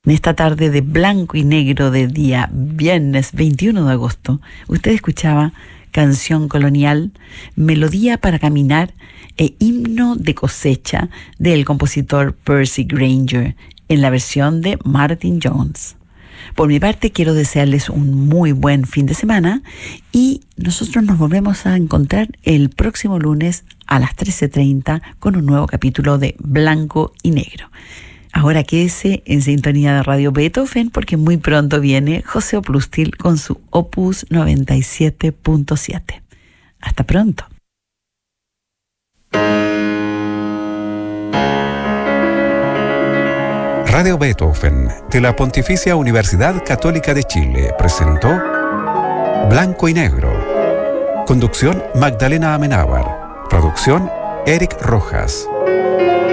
En esta tarde de blanco y negro de día viernes 21 de agosto, usted escuchaba Canción Colonial, Melodía para Caminar e Himno de Cosecha del compositor Percy Grainger en la versión de Martin Jones. Por mi parte, quiero desearles un muy buen fin de semana y nosotros nos volvemos a encontrar el próximo lunes a las 13:30 con un nuevo capítulo de Blanco y Negro. Ahora quédese en sintonía de Radio Beethoven porque muy pronto viene José Oplustil con su Opus 97.7. Hasta pronto. Radio Beethoven de la Pontificia Universidad Católica de Chile presentó Blanco y Negro. Conducción Magdalena Amenábar. Producción Eric Rojas.